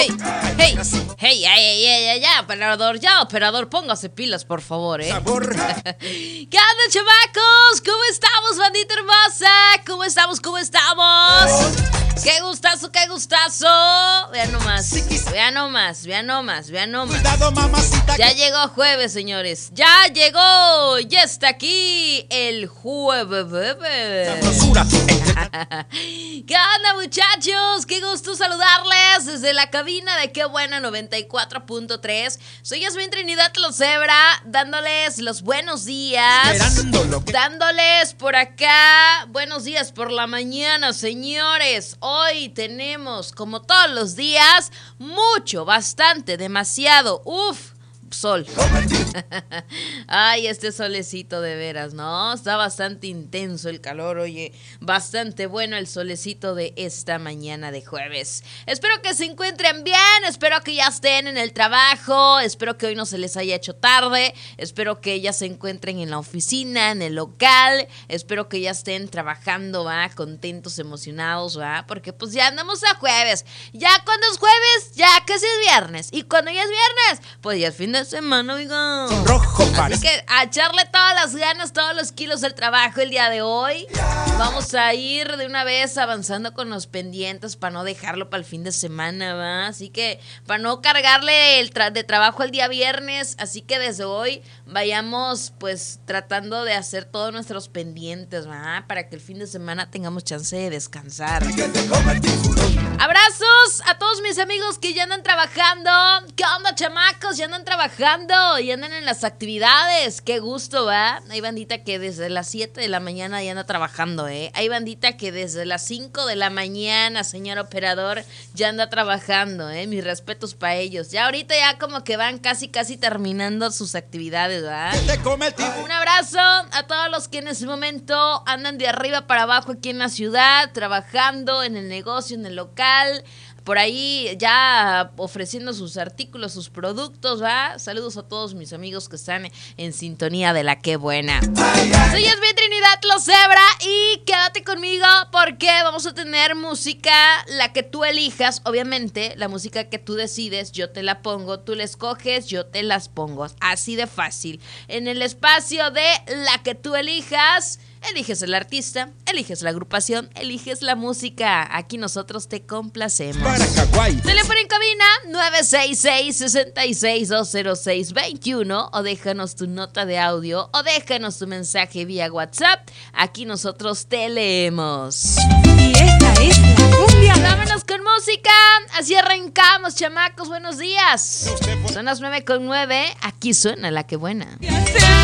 Hey, operador, póngase pilas, por favor, ¿eh? ¿Qué onda, chamacos? ¿Cómo estamos, bandita hermosa? ¿Cómo estamos? ¡Qué gustazo! Vean nomás. Cuidado, mamacita. Ya llegó jueves, señores. Ya llegó. Ya está aquí el jueves. Sabrosura. ¿Qué onda, muchachos? Qué gusto saludarles desde la cabina de Qué Buena 94.3. Soy Yasmín Trinidad Lozebra, dándoles los buenos días. Dándoles por acá buenos días por la mañana, señores. Hoy tenemos, como todos los días, mucho, bastante, demasiado, sol. Ay, este solecito de veras, ¿no? Está bastante intenso el calor, oye. Bastante bueno el solecito de esta mañana de jueves. Espero que se encuentren bien, espero que ya estén en el trabajo, espero que hoy no se les haya hecho tarde, espero que ya se encuentren en la oficina, en el local, espero que ya estén trabajando, ¿va? Contentos, emocionados, ¿va? Porque pues ya andamos a jueves. Ya cuando es jueves, ya casi es viernes. Y cuando ya es viernes, pues ya es fin de semana, oiga. Rojo, así que a echarle todas las ganas, todos los kilos del trabajo el día de hoy. Vamos a ir de una vez avanzando con los pendientes para no dejarlo para el fin de semana, ¿va? Así que para no cargarle de trabajo el día viernes, así que desde hoy vayamos pues tratando de hacer todos nuestros pendientes, ¿va? Para que el fin de semana tengamos chance de descansar. Abrazos a todos mis amigos que ya andan trabajando. ¿Qué onda, chamacos? Ya andan trabajando y andan en las actividades. Qué gusto, ¿va? Hay bandita que desde las 7 de la mañana ya anda trabajando, ¿eh? Hay bandita que desde las 5 de la mañana, señor operador, ya anda trabajando, ¿eh? Mis respetos para ellos. Ya ahorita ya como que van casi terminando sus actividades, ¿va? Un abrazo a todos los que en ese momento andan de arriba para abajo aquí en la ciudad, trabajando en el negocio, en el local, por ahí ya ofreciendo sus artículos, sus productos, ¿va? Saludos a todos mis amigos que están en sintonía de la Qué Buena. Soy Yasmín Trinidad Lozebra y quédate conmigo porque vamos a tener música, la que tú elijas, obviamente, la música que tú decides, yo te la pongo, tú la escoges, yo te las pongo, así de fácil. En el espacio de la que tú elijas, eliges el artista, eliges la agrupación, eliges la música. Aquí nosotros te complacemos. Teléfono en cabina 966-66-206-21 o déjanos tu nota de audio o déjanos tu mensaje vía WhatsApp. Aquí nosotros te leemos. Y esta es la cumbia. Vámonos con música. Así arrancamos, chamacos. Buenos días. Son las 9:09. Aquí suena la Qué Buena.